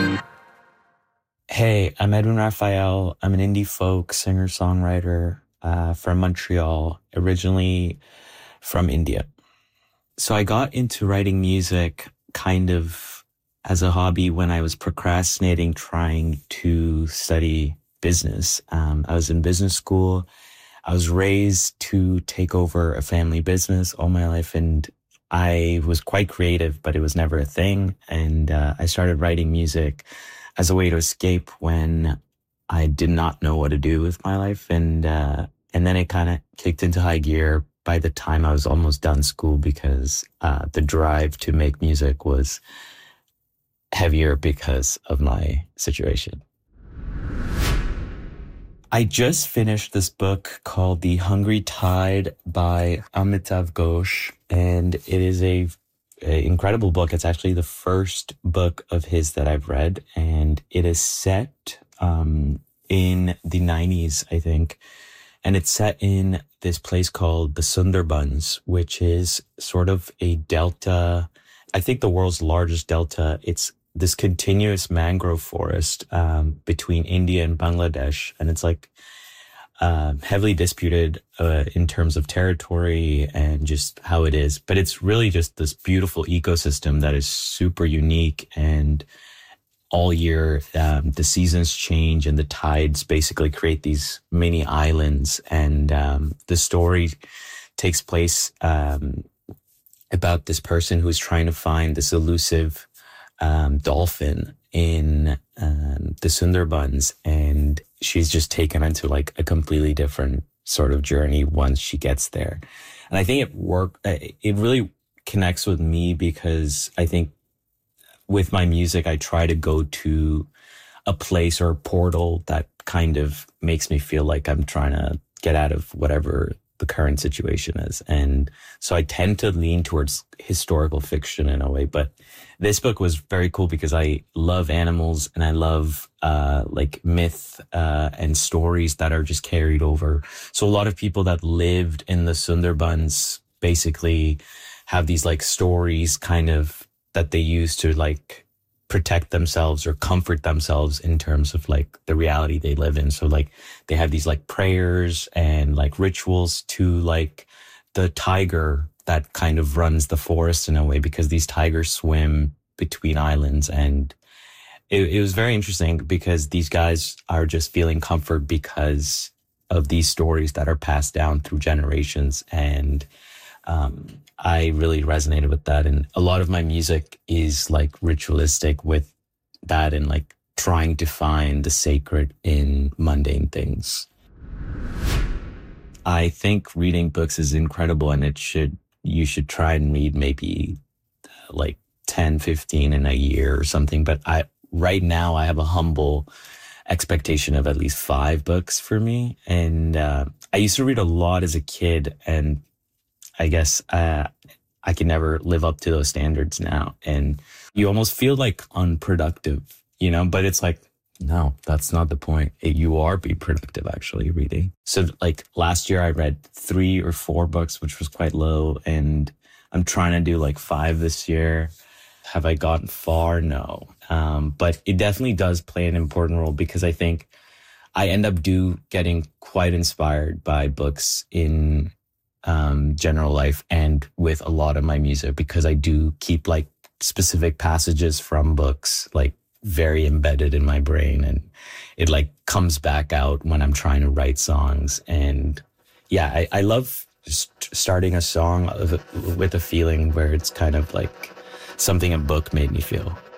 Hey, I'm Edwin Raphael. I'm an indie folk singer-songwriter from Montreal, originally from India. So I got into writing music kind of as a hobby when I was procrastinating trying to study business. I was in business school. I was raised to take over a family business all my life, and I was quite creative, but it was never a thing. And I started writing music as a way to escape when I did not know what to do with my life. And then it kind of kicked into high gear by the time I was almost done school because the drive to make music was heavier because of my situation. I just finished this book called The Hungry Tide by Amitav Ghosh, and it is a incredible book. It's actually the first book of his that I've read, and it is set in the 90s, I think. And it's set in this place called the Sundarbans, which is sort of a delta, I think the world's largest delta. It's this continuous mangrove forest between India and Bangladesh. And it's like heavily disputed in terms of territory and just how it is. But it's really just this beautiful ecosystem that is super unique. And all year, the seasons change and the tides basically create these mini islands. And the story takes place about this person who's trying to find this elusive dolphin in the Sundarbans, and she's just taken into like a completely different sort of journey once she gets there. And I think it really connects with me because I think with my music, I try to go to a place or a portal that kind of makes me feel like I'm trying to get out of whatever the current situation is. And so I tend to lean towards historical fiction in a way, but this book was very cool because I love animals and I love like myth and stories that are just carried over. So a lot of people that lived in the Sundarbans basically have these like stories kind of that they use to like protect themselves or comfort themselves in terms of like the reality they live in. So like they have these like prayers and like rituals to like the tiger that kind of runs the forest in a way, because these tigers swim between islands. And it was very interesting because these guys are just feeling comfort because of these stories that are passed down through generations. And I really resonated with that. And a lot of my music is like ritualistic with that and like trying to find the sacred in mundane things. I think reading books is incredible, and you should try and read maybe like 10, 15 in a year or something. But right now I have a humble expectation of at least 5 books for me. And I used to read a lot as a kid, and I guess I can never live up to those standards now. And you almost feel like unproductive, but it's like, no, that's not the point. You are being productive actually reading. So like last year I read 3 or 4 books, which was quite low. And I'm trying to do like 5 this year. Have I gotten far? No. But it definitely does play an important role because I think I end up getting quite inspired by books in general life and with a lot of my music, because I do keep like specific passages from books like very embedded in my brain, and it like comes back out when I'm trying to write songs. And yeah, I love just starting a song with a feeling where it's kind of like something a book made me feel.